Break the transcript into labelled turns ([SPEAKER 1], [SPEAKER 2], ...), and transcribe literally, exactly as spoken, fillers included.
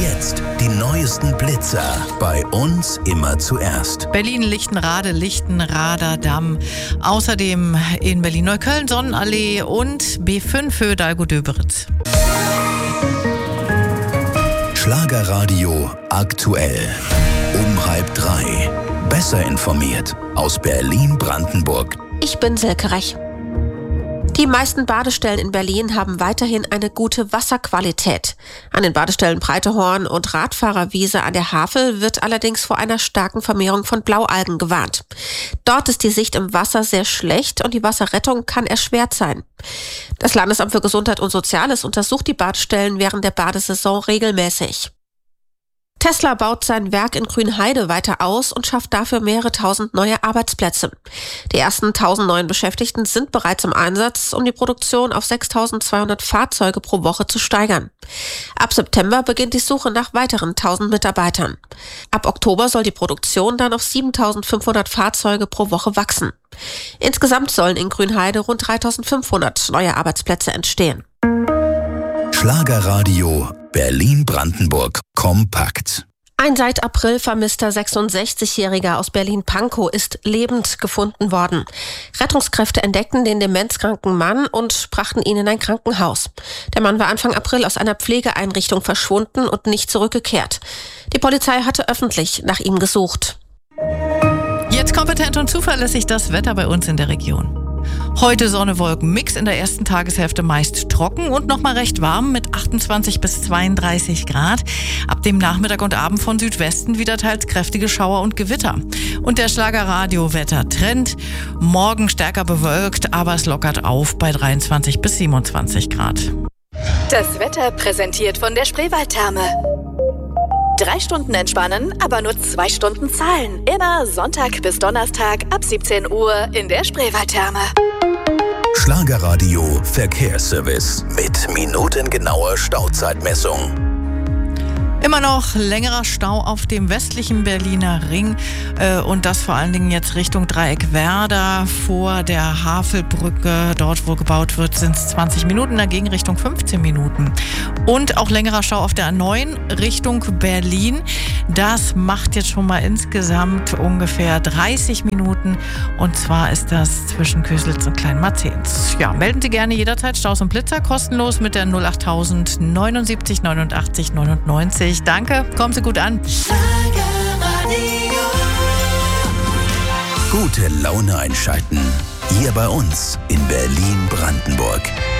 [SPEAKER 1] jetzt die neuesten Blitzer. Bei uns immer zuerst.
[SPEAKER 2] Berlin-Lichtenrade, Lichtenrader Damm. Außerdem in Berlin-Neukölln, Sonnenallee und B fünf für Dahlgow-Döberitz.
[SPEAKER 1] Schlagerradio aktuell. Um halb drei. Besser informiert aus Berlin-Brandenburg.
[SPEAKER 3] Ich bin Silke Rech. Die meisten Badestellen in Berlin haben weiterhin eine gute Wasserqualität. An den Badestellen Breitehorn und Radfahrerwiese an der Havel wird allerdings vor einer starken Vermehrung von Blaualgen gewarnt. Dort ist die Sicht im Wasser sehr schlecht und die Wasserrettung kann erschwert sein. Das Landesamt für Gesundheit und Soziales untersucht die Badestellen während der Badesaison regelmäßig. Tesla baut sein Werk in Grünheide weiter aus und schafft dafür mehrere tausend neue Arbeitsplätze. Die ersten tausend neuen Beschäftigten sind bereits im Einsatz, um die Produktion auf sechstausendzweihundert Fahrzeuge pro Woche zu steigern. Ab September beginnt die Suche nach weiteren tausend Mitarbeitern. Ab Oktober soll die Produktion dann auf siebentausendfünfhundert Fahrzeuge pro Woche wachsen. Insgesamt sollen in Grünheide rund dreitausendfünfhundert neue Arbeitsplätze entstehen.
[SPEAKER 1] Schlagerradio Berlin-Brandenburg kompakt.
[SPEAKER 3] Ein seit April vermisster sechsundsechzigjähriger aus Berlin-Pankow ist lebend gefunden worden. Rettungskräfte entdeckten den demenzkranken Mann und brachten ihn in ein Krankenhaus. Der Mann war Anfang April aus einer Pflegeeinrichtung verschwunden und nicht zurückgekehrt. Die Polizei hatte öffentlich nach ihm gesucht.
[SPEAKER 2] Jetzt kompetent und zuverlässig das Wetter bei uns in der Region. Heute Sonne, Wolken, Mix, in der ersten Tageshälfte meist trocken und nochmal recht warm mit achtundzwanzig bis zweiunddreißig Grad. Ab dem Nachmittag und Abend von Südwesten wieder teils kräftige Schauer und Gewitter. Und der Schlagerradio-Wetter-Trend. Morgen stärker bewölkt, aber es lockert auf bei dreiundzwanzig bis siebenundzwanzig Grad.
[SPEAKER 4] Das Wetter präsentiert von der Spreewaldtherme. Drei Stunden entspannen, aber nur zwei Stunden zahlen. Immer Sonntag bis Donnerstag ab siebzehn Uhr in der Spreewaldtherme.
[SPEAKER 1] Schlagerradio Verkehrsservice mit minutengenauer Stauzeitmessung.
[SPEAKER 2] Immer noch längerer Stau auf dem westlichen Berliner Ring äh, und das vor allen Dingen jetzt Richtung Dreieck Werder vor der Havelbrücke. Dort, wo gebaut wird, sind es zwanzig Minuten, dagegen Richtung fünfzehn Minuten. Und auch längerer Stau auf der A neun Richtung Berlin. Das macht jetzt schon mal insgesamt ungefähr dreißig Minuten und zwar ist das zwischen Köselitz und Kleinmarzens. Ja, melden Sie gerne jederzeit Staus und Blitzer kostenlos mit der null achttausend neunundsiebzig neunundachtzig neunundneunzig. Danke, kommen Sie gut an.
[SPEAKER 1] Gute Laune einschalten. Hier bei uns in Berlin-Brandenburg.